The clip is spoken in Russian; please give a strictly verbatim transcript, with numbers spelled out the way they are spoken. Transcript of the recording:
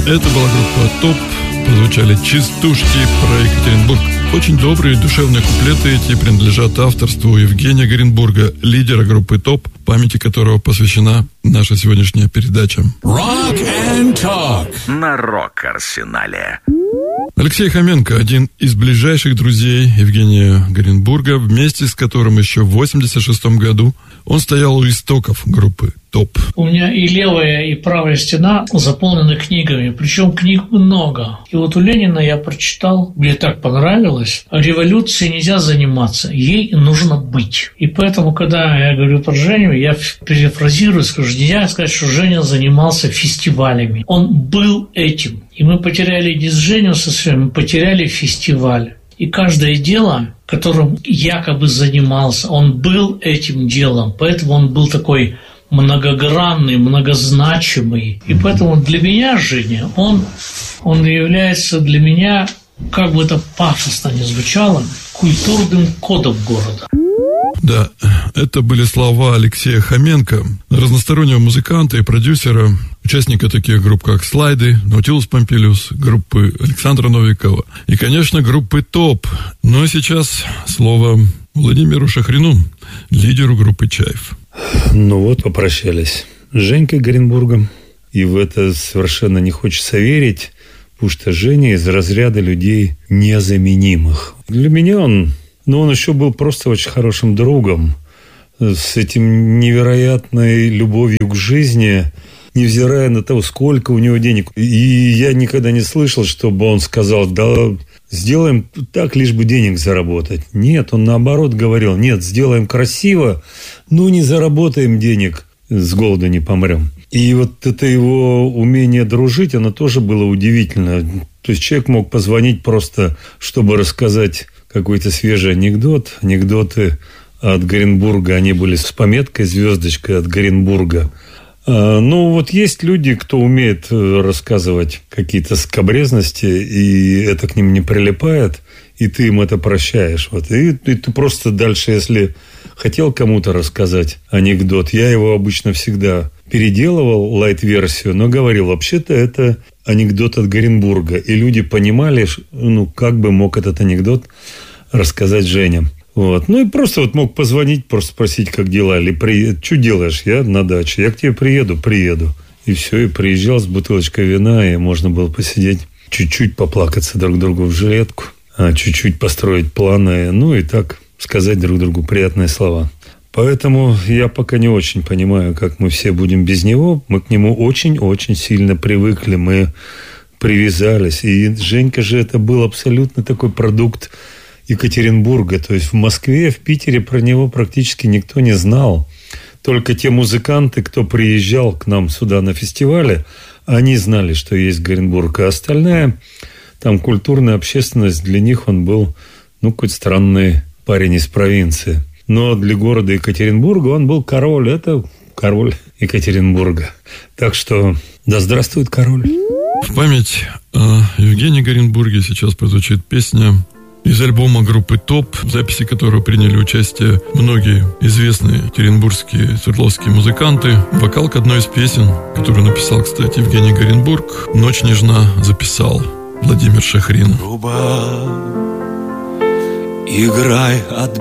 Это была группа «Топ». Прозвучали «Частушки» про Екатеринбург. Очень добрые, душевные куплеты эти принадлежат авторству Евгения Горенбурга, лидера группы «Топ», памяти которого посвящена наша сегодняшняя передача. Rock and Talk на Рок-Арсенале. Алексей Хоменко, один из ближайших друзей Евгения Горенбурга, вместе с которым еще в восемьдесят шестом году он стоял у истоков группы «Топ». У меня и левая, и правая стена заполнены книгами, причем книг много. И вот у Ленина я прочитал, мне так понравилось, революцией нельзя заниматься, ей нужно быть. И поэтому, когда я говорю про Женю, я перефразирую, скажу, нельзя сказать, что Женя занимался фестивалями. Он был этим. И мы потеряли не с Женю со своим, мы потеряли фестиваль. И каждое дело, которым якобы занимался, он был этим делом. Поэтому он был такой многогранный, многозначимый. И поэтому для меня, Женя, он, он является для меня, как бы это пафосно ни звучало, культурным кодом города. Да, это были слова Алексея Хоменко, разностороннего музыканта и продюсера, участника таких групп, как «Слайды», «Наутилус Помпилиус», группы Александра Новикова и, конечно, группы «Топ». Но сейчас слово Владимиру Шахрину, лидеру группы «Чайф». Ну вот, попрощались с Женькой Горенбургом, и в это совершенно не хочется верить, потому что Женя из разряда людей незаменимых. Для меня он... Но он еще был просто очень хорошим другом, с этим невероятной любовью к жизни, невзирая на то, сколько у него денег. И я никогда не слышал, чтобы он сказал, да, сделаем так, лишь бы денег заработать. Нет, он наоборот говорил, нет, сделаем красиво, но не заработаем денег, с голоду не помрем. И вот это его умение дружить, оно тоже было удивительно. То есть человек мог позвонить просто, чтобы рассказать какой-то свежий анекдот. Анекдоты от Горенбурга, они были с пометкой, звездочкой от Горенбурга. А, ну, вот есть люди, кто умеет рассказывать какие-то скабрезности, и это к ним не прилипает, и ты им это прощаешь. Вот. И, и ты просто дальше, если хотел кому-то рассказать анекдот, я его обычно всегда переделывал, лайт-версию, но говорил, вообще-то это анекдот от Горенбурга. И люди понимали, ну, как бы мог этот анекдот рассказать Женя. Вот. Ну, и просто вот мог позвонить, просто спросить, как дела. Или при... что делаешь? Я на даче. Я к тебе приеду? Приеду. И все, и приезжал с бутылочкой вина, и можно было посидеть, чуть-чуть поплакаться друг другу в жилетку, а чуть-чуть построить планы, ну, и так сказать друг другу приятные слова. Поэтому я пока не очень понимаю, как мы все будем без него. Мы к нему очень-очень сильно привыкли, мы привязались. И Женька же это был абсолютно такой продукт Екатеринбурга. То есть в Москве, в Питере про него практически никто не знал. Только те музыканты, кто приезжал к нам сюда на фестивале, они знали, что есть Горенбург. А остальная там культурная общественность, для них он был, ну, какой-то странный парень из провинции. Но для города Екатеринбурга он был король. Это король Екатеринбурга. Так что да здравствует король. В память о Евгении Горенбурге сейчас прозвучит песня из альбома группы «Топ», в записи которого приняли участие многие известные екатеринбургские, свердловские музыканты. Вокал к одной из песен, которую написал, кстати, Евгений Горенбург, «Ночь нежна» записал Владимир Шахрин. Труба, играй от